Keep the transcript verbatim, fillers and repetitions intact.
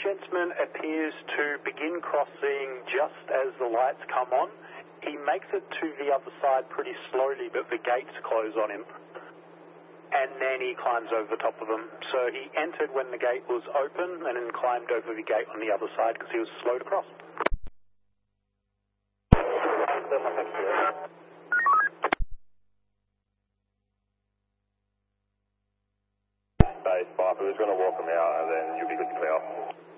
gentleman appears to begin crossing just as the lights come on. He makes it to the other side pretty slowly, but the gates close on him. And then he climbs over the top of them. So he entered when the gate was open and then climbed over the gate on the other side because he was slow to cross. Base five, we're just going to walk them out and then you'll be good to clear.